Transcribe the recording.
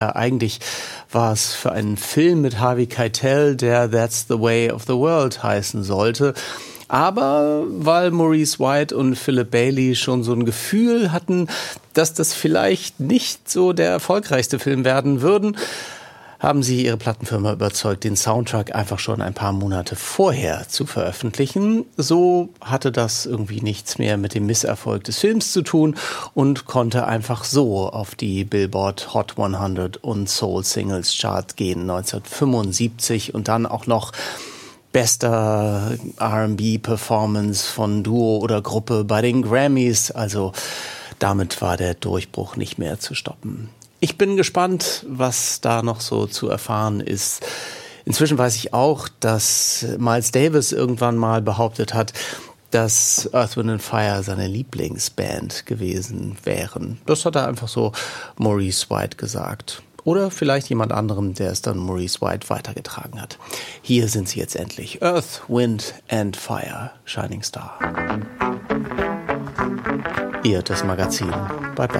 Ja, eigentlich war es für einen Film mit Harvey Keitel, der That's the Way of the World heißen sollte. Aber weil Maurice White und Philip Bailey schon so ein Gefühl hatten, dass das vielleicht nicht so der erfolgreichste Film werden würden, haben sie ihre Plattenfirma überzeugt, den Soundtrack einfach schon ein paar Monate vorher zu veröffentlichen. So hatte das irgendwie nichts mehr mit dem Misserfolg des Films zu tun und konnte einfach so auf die Billboard Hot 100 und Soul Singles Chart gehen 1975 und dann auch noch bester R&B-Performance von Duo oder Gruppe bei den Grammys. Also damit war der Durchbruch nicht mehr zu stoppen. Ich bin gespannt, was da noch so zu erfahren ist. Inzwischen weiß ich auch, dass Miles Davis irgendwann mal behauptet hat, dass Earth, Wind and Fire seine Lieblingsband gewesen wären. Das hat er einfach so Maurice White gesagt. Oder vielleicht jemand anderem, der es dann Maurice White weitergetragen hat. Hier sind sie jetzt endlich. Earth, Wind and Fire, Shining Star. Ihr das Magazin. Bye bye.